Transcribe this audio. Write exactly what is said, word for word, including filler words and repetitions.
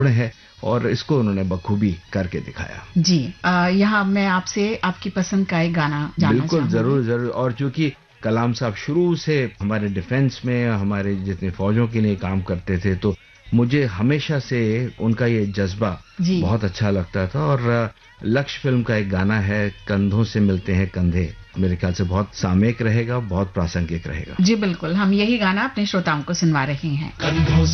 है और इसको उन्होंने बखूबी करके दिखाया। जी, यहाँ मैं आपसे आपकी पसंद का एक गाना जानना बिल्कुल चाहूंगी। जरूर जरूर। और चूंकि कलाम साहब शुरू से हमारे डिफेंस में, हमारे जितने फौजों के लिए काम करते थे, तो मुझे हमेशा से उनका ये जज्बा बहुत अच्छा लगता था। और लक्ष्य फिल्म का एक गाना है, कंधों से मिलते हैं कंधे, मेरे ख्याल से बहुत सामयिक रहेगा, बहुत प्रासंगिक रहेगा। जी बिल्कुल, हम यही गाना अपने श्रोताओं को सुनवा रहे हैं।